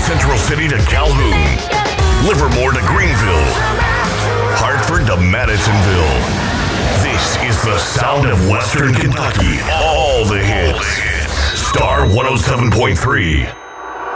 Central City to Calhoun, Livermore to Greenville, Hartford to Madisonville. This is the sound of Western Kentucky. All the hits. Star 107.3.